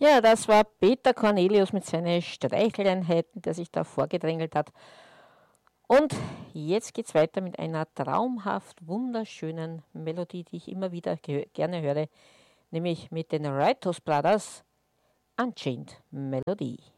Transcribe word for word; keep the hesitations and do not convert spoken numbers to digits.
Ja, das war Peter Cornelius mit seinen Streicheleinheiten, der sich da vorgedrängelt hat. Und jetzt geht's weiter mit einer traumhaft wunderschönen Melodie, die ich immer wieder gehö- gerne höre, nämlich mit den Righteous Brothers, Unchained Melody.